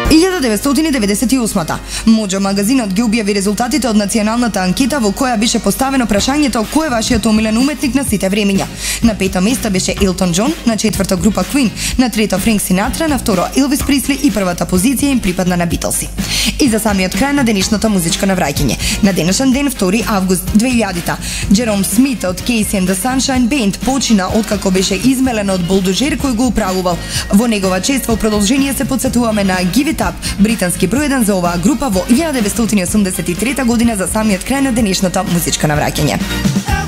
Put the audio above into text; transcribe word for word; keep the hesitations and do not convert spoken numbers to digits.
илјада деветстотини деветдесет и осма. Моџо магазинот ги објави резултатите од националната анкета во која беше поставено прашањето кој е вашиот омилен уметник на сите времиња. На пето место беше Елтон Џон, на четврто група Queen, на трето Френк Синатра, на второ Елвис Присли и првата позиција им припадна на Битлси. И за самиот крај на денешното музичко навраќање. На денешен ден, втори август две илјадите, Джером Смит од Casey and the Sunshine Band почина откако беше измелен од булдожер кој го управувал. Во негова чест во продолжение се потсетуваме на Give It Up, британски број еден за оваа група во илјада деветстотини осумдесет и трета година за самиот крај на денешното музичко навраќање.